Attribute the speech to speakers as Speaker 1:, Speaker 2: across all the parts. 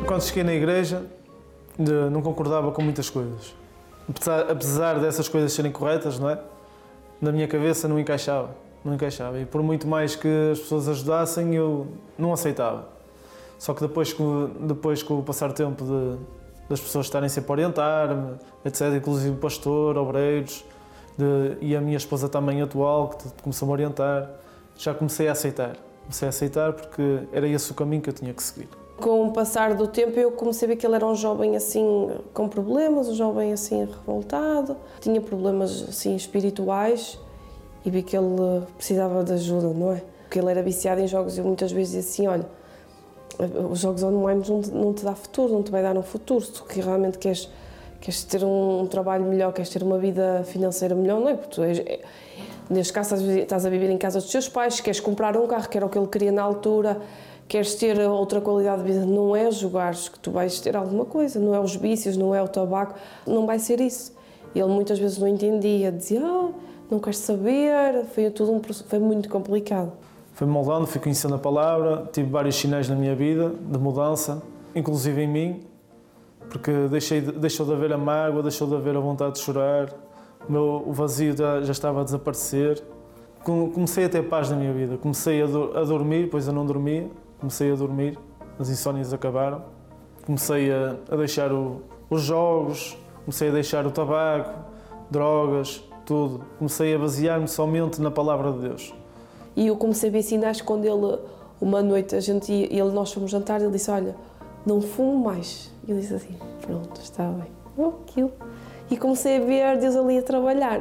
Speaker 1: Quando cheguei na igreja, não concordava com muitas coisas. Apesar dessas coisas serem corretas, não é? Na minha cabeça não encaixava. E por muito mais que as pessoas ajudassem, eu não aceitava. Só que depois com o passar do tempo das pessoas estarem sempre a orientar-me, etc., inclusive o pastor, obreiros, e a minha esposa também atual, que começou-me a orientar, já comecei a aceitar. Comecei a aceitar porque era esse o caminho que eu tinha que seguir.
Speaker 2: Com o passar do tempo eu comecei a ver que ele era um jovem assim com problemas, um jovem assim revoltado, tinha problemas assim espirituais e vi que ele precisava de ajuda, não é? Porque ele era viciado em jogos e eu muitas vezes dizia assim, olha, os jogos online não te dá futuro, não te vai dar um futuro, se tu realmente queres ter um trabalho melhor, queres ter uma vida financeira melhor, não é? Porque tu neste caso estás a viver em casa dos teus pais, queres comprar um carro, que era o que ele queria na altura, queres ter outra qualidade de vida, não é jogares que tu vais ter alguma coisa, não é os vícios, não é o tabaco, não vai ser isso. Ele muitas vezes não entendia, dizia, não queres saber, foi muito complicado.
Speaker 1: Foi-me moldando, fui conhecendo a palavra, tive vários sinais na minha vida de mudança, inclusive em mim, porque deixou de haver a mágoa, deixou de haver a vontade de chorar, o vazio já estava a desaparecer. Comecei a ter paz na minha vida, comecei a dormir, pois eu não dormia, comecei a dormir, as insónias acabaram, comecei a deixar os jogos, comecei a deixar o tabaco, drogas, tudo. Comecei a basear-me somente na palavra de Deus.
Speaker 2: E eu comecei a ver sinais quando ele, uma noite, nós fomos jantar, ele disse, olha, não fumo mais. E eu disse assim, pronto, está bem. Aquilo. E comecei a ver Deus ali a trabalhar.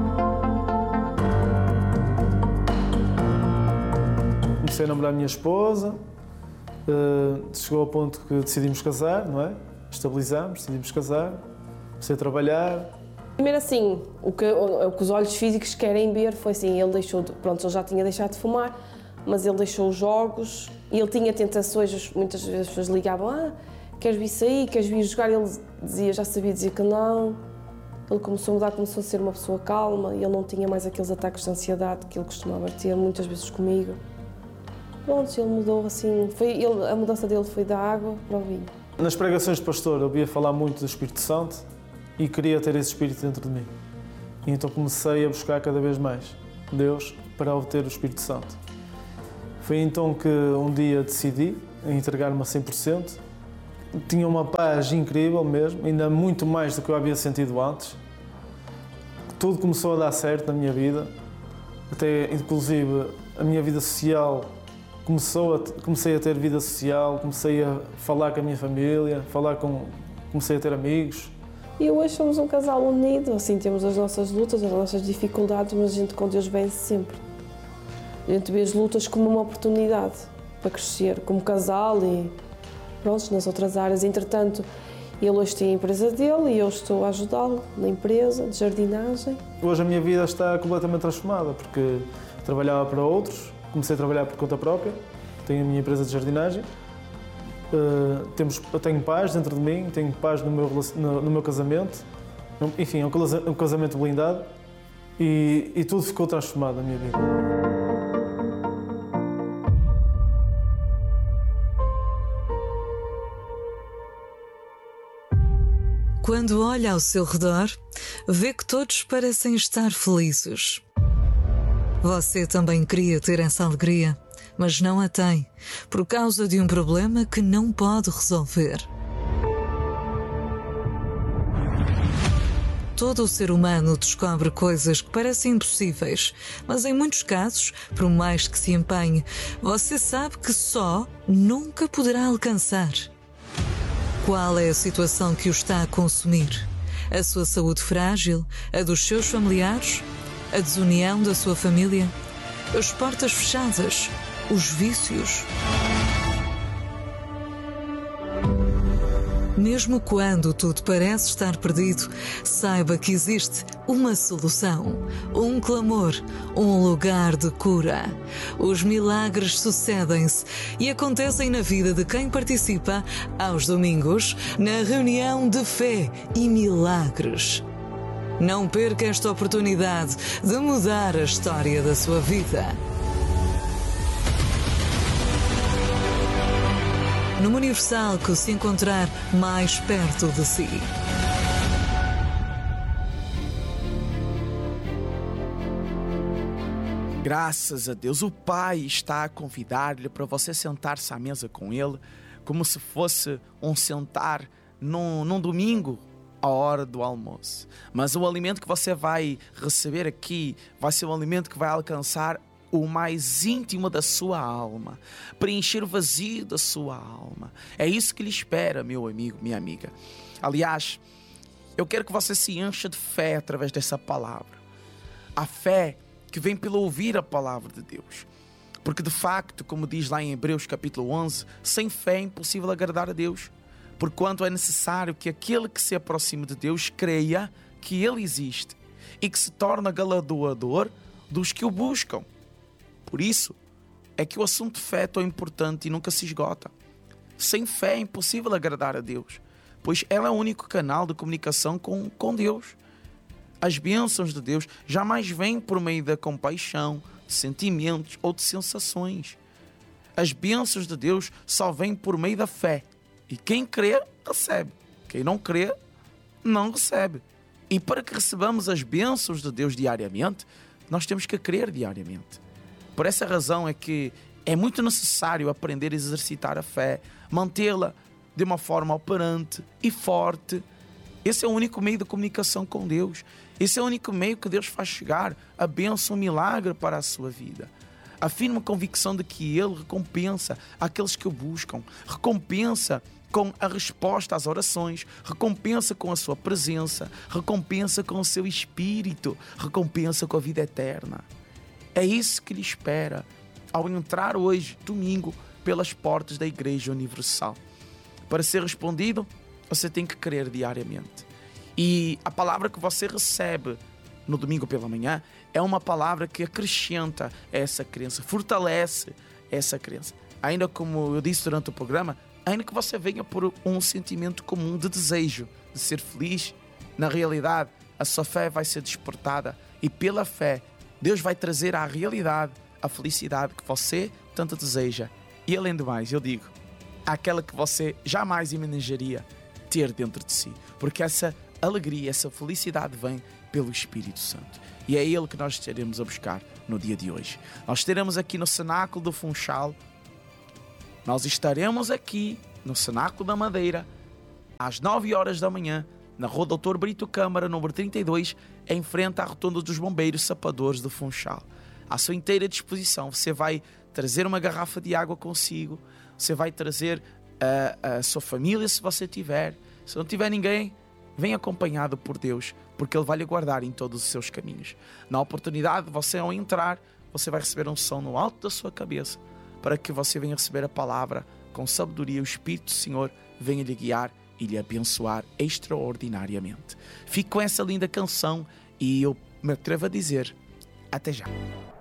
Speaker 1: Comecei a namorar a minha esposa, chegou ao ponto que decidimos casar, não é? Estabilizámos, decidimos casar, comecei a trabalhar.
Speaker 2: Primeiro assim, o que os olhos físicos querem ver foi assim, ele já tinha deixado de fumar, mas ele deixou os jogos e ele tinha tentações, muitas vezes as pessoas ligavam, queres vir sair, queres vir jogar, ele já sabia dizer que não. Ele começou a mudar, começou a ser uma pessoa calma e ele não tinha mais aqueles ataques de ansiedade que ele costumava ter muitas vezes comigo. Pronto, ele mudou assim, a mudança dele foi da água para o vinho.
Speaker 1: Nas pregações de pastor eu ouvia falar muito do Espírito Santo e queria ter esse Espírito dentro de mim. E então comecei a buscar cada vez mais Deus para obter o Espírito Santo. Foi então que um dia decidi entregar-me a 100%. Tinha uma paz incrível mesmo, ainda muito mais do que eu havia sentido antes. Tudo começou a dar certo na minha vida, até inclusive a minha vida social comecei a ter vida social, comecei a falar com a minha família, comecei a ter amigos.
Speaker 2: E hoje somos um casal unido, assim temos as nossas lutas, as nossas dificuldades, mas a gente com Deus vence sempre. A gente vê as lutas como uma oportunidade para crescer como casal e pronto, nas outras áreas. Entretanto, ele hoje tem a empresa dele e eu estou a ajudá-lo na empresa de jardinagem.
Speaker 1: Hoje a minha vida está completamente transformada porque trabalhava para outros, comecei a trabalhar por conta própria, tenho a minha empresa de jardinagem, eu tenho paz dentro de mim, tenho paz no meu casamento, enfim, é um casamento blindado e tudo ficou transformado na minha vida.
Speaker 3: Quando olha ao seu redor, vê que todos parecem estar felizes. Você também queria ter essa alegria, mas não a tem, por causa de um problema que não pode resolver. Todo o ser humano descobre coisas que parecem impossíveis, mas em muitos casos, por mais que se empenhe, você sabe que só nunca poderá alcançar. Qual é a situação que o está a consumir? A sua saúde frágil? A dos seus familiares? A desunião da sua família? As portas fechadas? Os vícios? Mesmo quando tudo parece estar perdido, saiba que existe uma solução, um clamor, um lugar de cura. Os milagres sucedem-se e acontecem na vida de quem participa aos domingos na reunião de fé e milagres. Não perca esta oportunidade de mudar a história da sua vida. numa Universal que se encontrar mais perto de si.
Speaker 4: Graças a Deus, o Pai está a convidar-lhe para você sentar-se à mesa com Ele, como se fosse um sentar num domingo, à hora do almoço. Mas o alimento que você vai receber aqui vai ser um alimento que vai alcançar o mais íntimo da sua alma, preencher o vazio da sua alma. É isso que lhe espera, meu amigo, minha amiga. Aliás, eu quero que você se encha de fé através dessa palavra. A fé que vem pelo ouvir a palavra de Deus. Porque de facto, como diz lá em Hebreus capítulo 11, sem fé é impossível agradar a Deus. Porquanto é necessário que aquele que se aproxime de Deus creia que Ele existe e que se torna galardoador dos que o buscam. Por isso é que o assunto de fé é tão importante e nunca se esgota. Sem fé é impossível agradar a Deus, pois ela é o único canal de comunicação com Deus. As bênçãos de Deus jamais vêm por meio da compaixão, de sentimentos ou de sensações. As bênçãos de Deus só vêm por meio da fé. E quem crê, recebe. Quem não crê, não recebe. E para que recebamos as bênçãos de Deus diariamente, nós temos que crer diariamente. Por essa razão é que é muito necessário aprender a exercitar a fé, mantê-la de uma forma operante e forte. Esse é o único meio de comunicação com Deus. Esse é o único meio que Deus faz chegar a bênção, o milagre para a sua vida. A firme convicção de que Ele recompensa aqueles que o buscam, recompensa com a resposta às orações, recompensa com a sua presença, recompensa com o seu espírito, recompensa com a vida eterna. É isso que lhe espera ao entrar hoje, domingo, pelas portas da Igreja Universal. Para ser respondido, você tem que crer diariamente. E a palavra que você recebe no domingo pela manhã é uma palavra que acrescenta essa crença, fortalece essa crença. Ainda como eu disse durante o programa, ainda que você venha por um sentimento comum de desejo de ser feliz, na realidade a sua fé vai ser despertada e pela fé Deus vai trazer à realidade a felicidade que você tanto deseja. E além do mais, eu digo, aquela que você jamais imaginaria ter dentro de si, porque essa alegria, essa felicidade vem pelo Espírito Santo. E é Ele que nós estaremos a buscar no dia de hoje. Nós estaremos aqui no Cenáculo do Funchal. Nós estaremos aqui no Cenáculo da Madeira às 9 horas da manhã, na Rua Doutor Brito Câmara, número 32, em frente à Rotunda dos Bombeiros Sapadores do Funchal. À sua inteira disposição. Você vai trazer uma garrafa de água consigo, você vai trazer a sua família se você tiver. Se não tiver ninguém, vem acompanhado por Deus, porque Ele vai lhe guardar em todos os seus caminhos. Na oportunidade de você ao entrar, você vai receber um som no alto da sua cabeça, para que você venha receber a palavra com sabedoria. O Espírito do Senhor venha lhe guiar e lhe abençoar extraordinariamente. Fique com essa linda canção e eu me atrevo a dizer, até já.